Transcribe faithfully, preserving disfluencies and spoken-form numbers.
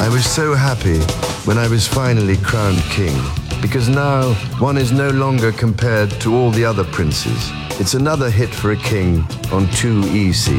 was so happy when I was finally crowned king, because now one is no longer compared to all the other princes. It's another hit for a king on too easy.